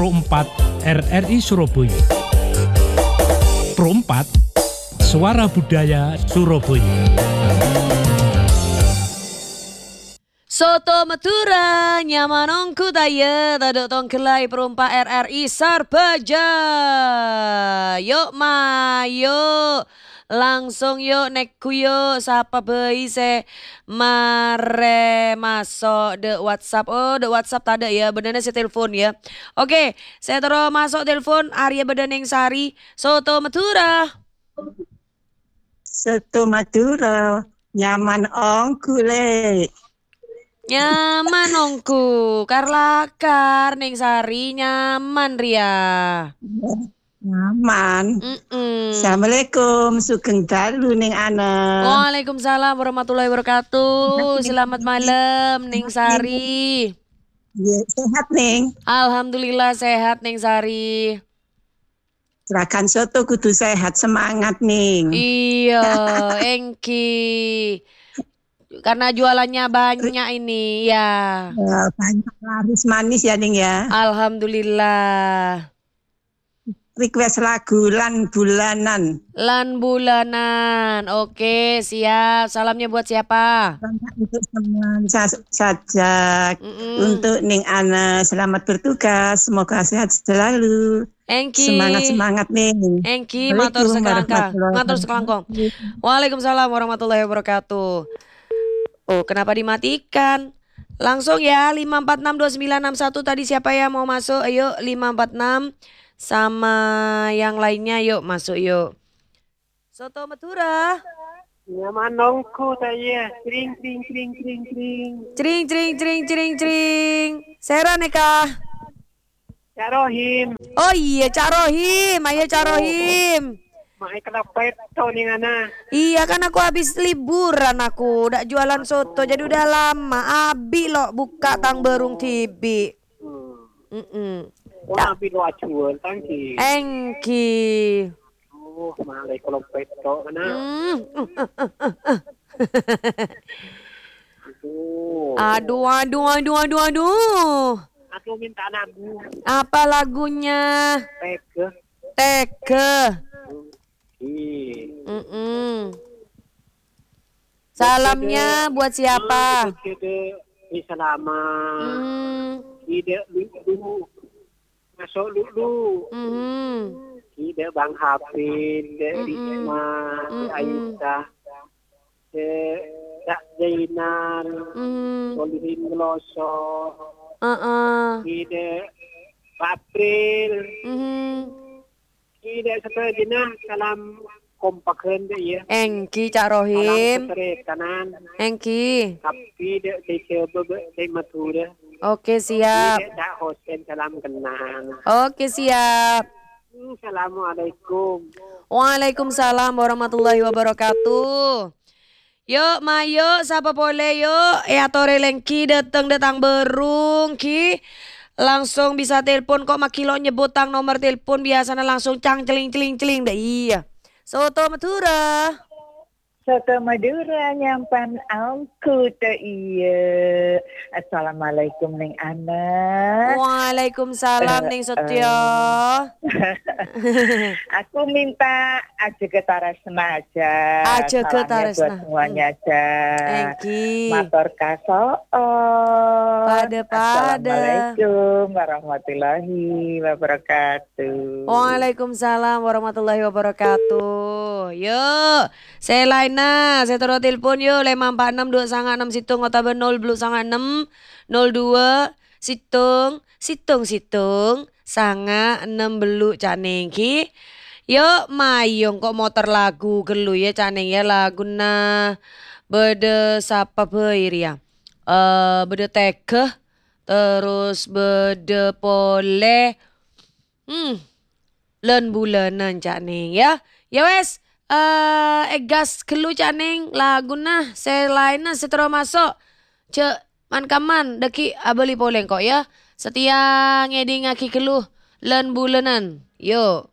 Pro 4 RRI Surabaya. Pro 4 Suara Budaya Surabaya. Soto Madura nyamanongku daya taduk tong gelai perumpa RRI Sarbaja. Yuk mayo langsung yuk nekku yuk sapa bayi se mare masuk de WhatsApp. Oh de WhatsApp tada ya benernya si telepon ya. Oke saya terus masuk telepon Arya Bedeneng Sari Soto Madura. Soto Madura nyaman ongku le. Nyaman ongku, karlakar ning Sari nyaman Ria. Nyaman. Assalamualaikum, sugeng dalu ning ana. Waalaikumsalam warahmatullahi wabarakatuh. Selamat malam ning Sari. Ya, sehat ning. Alhamdulillah sehat ning Sari. Seragan soto kudu sehat, semangat ning. Iya, engki. Karena jualannya banyak ini ya. Banyak laris manis ya ning ya. Alhamdulillah. Request lagu lan bulanan. Lan bulanan. Oke, siap. Salamnya buat siapa? Untuk semua saja. Untuk ning ana selamat bertugas, semoga sehat selalu. Engki. Semangat ning. Engki matur sekelangka. Matur sekelangkong. Waalaikumsalam warahmatullahi wabarakatuh. Oh, kenapa dimatikan? Langsung ya 5462961 tadi siapa yang mau masuk? Ayo 546 sama yang lainnya yuk masuk yuk. Soto Madura. Nyaman nongku saya. Cring cring cring cring cring. Cring cring cring cring cring. Sera neka. Cak Rohim. Oh iya Cak Rohim, ayo Cak Rohim. Mak kenapa itu nih ana? Iya kan aku habis liburan aku udah jualan soto jadi udah lama abi lo buka tang berung tibi. Wah abi lo acuan tangki. Engki. Malai kalau peto ana. Aduh. Aku minta lagu. Apa lagunya? Teke. Salamnya buat siapa? Selama tidak dulu masuk dulu. Tidak Bang Hafid, Risma, Aisyah, Kak Jainan, Solihin Meloso, tidak April. Tidak seterusnya salam kompakan deh ya. Engki Cak Rohim. Kanan. Engki. Tapi dia coba di Madura. Oke siap. Tidak hosten salam kenal. Oke siap. Assalamualaikum. Waalaikumsalam warahmatullahi wabarakatuh. Yuk mayo siapa boleh yuk. Atore lengki datang berung ki. Langsung bisa telepon kok makilo nyebut tang nomor telepon biasanya langsung cang celing dah iya. Soto Madura. Soto Madura nyampan angku te iya. Assalamualaikum ning ana. Waalaikumsalam ning Setyo. Aku minta aja ketaresna aja. Aja ketaresna. Buat semuanya aja. Engki. Matur kaso. Pada. Assalamualaikum warahmatullahi wabarakatuh. Waalaikumsalam warahmatullahi wabarakatuh. Yuk, saya lainnya, saya terus telepon yuk 546 situng otabe 0 belu 96 02 situng sanga 6 belu caneng ki. Yuk mayong kok motor lagu gelu ya caneng ya laguna bede sapa beir ya. Bede tekeh terus bede pole len bulanan caneng ya. Ya wes gas gelu caneng laguna selainnya setero masuk cek man kaman deki abeli poleng kok ya setia ngedi ngaki gelu len bulanan yo.